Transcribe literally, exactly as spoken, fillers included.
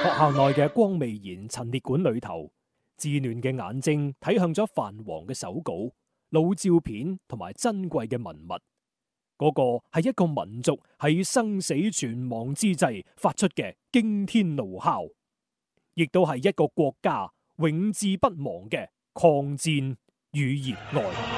學校內嘅光微言陳列館裏頭，稚嫩嘅眼睛睇向咗泛黃嘅手稿、老照片同埋珍貴嘅文物。嗰個係一個民族喺生死存亡之際發出嘅驚天怒哮，亦都係一個國家永志不忘嘅抗戰與熱愛。